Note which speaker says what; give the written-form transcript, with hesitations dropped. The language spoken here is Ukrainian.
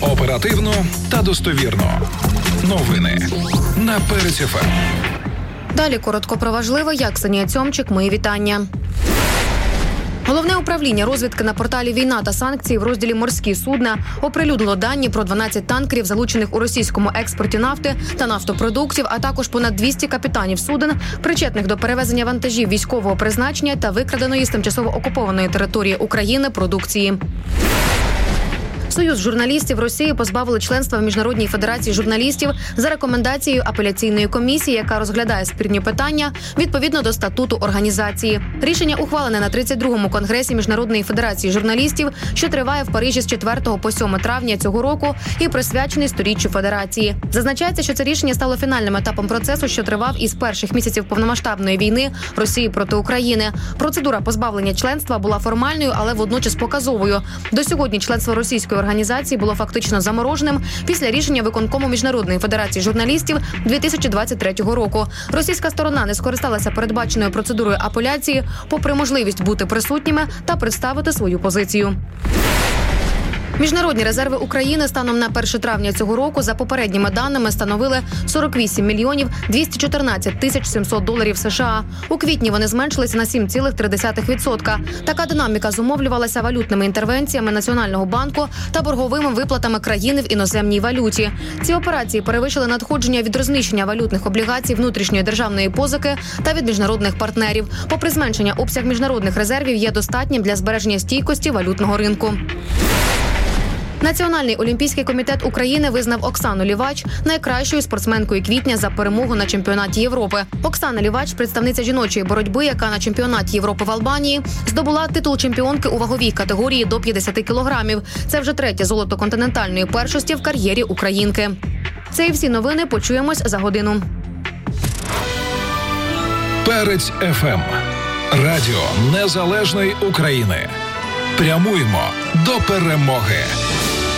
Speaker 1: Оперативно та достовірно. Новини на Перець ФМ.
Speaker 2: Далі коротко про важливе. Я Ксенія Цьомчик. Мої вітання. Головне управління розвідки на порталі «Війна та санкції» в розділі «Морські судна» оприлюднило дані про 12 танкерів, залучених у російському експорті нафти та нафтопродуктів, а також понад 200 капітанів суден, причетних до перевезення вантажів військового призначення та викраденої з тимчасово окупованої території України продукції. Союз журналістів Росії позбавили членства в Міжнародній федерації журналістів за рекомендацією апеляційної комісії, яка розглядає спірні питання відповідно до статуту організації. Рішення ухвалене на 32-му конгресі Міжнародної федерації журналістів, що триває в Парижі з 4 по 7 травня цього року і присвячений 100-річчю федерації. Зазначається, що це рішення стало фінальним етапом процесу, що тривав із перших місяців повномасштабної війни Росії проти України. Процедура позбавлення членства була формальною, але водночас показовою. До сьогодні членство російської організації було фактично замороженим після рішення виконкому Міжнародної федерації журналістів 2023 року. Російська сторона не скористалася передбаченою процедурою апеляції, попри можливість бути присутніми та представити свою позицію. Міжнародні резерви України станом на 1 травня цього року за попередніми даними становили 48 мільйонів 214 тисяч 700 доларів США. У квітні вони зменшилися на 7,3%. Така динаміка зумовлювалася валютними інтервенціями Національного банку та борговими виплатами країни в іноземній валюті. Ці операції перевищили надходження від розміщення валютних облігацій внутрішньої державної позики та від міжнародних партнерів. Попри зменшення, обсяг міжнародних резервів є достатнім для збереження стійкості валютного ринку. Національний олімпійський комітет України визнав Оксану Лівач найкращою спортсменкою квітня за перемогу на чемпіонаті Європи. Оксана Лівач – представниця жіночої боротьби, яка на чемпіонаті Європи в Албанії здобула титул чемпіонки у ваговій категорії до 50 кілограмів. Це вже третє золото континентальної першості в кар'єрі українки. Це і всі новини. Почуємось за годину.
Speaker 1: Перець ФМ. Радіо Незалежної України. Прямуємо до перемоги.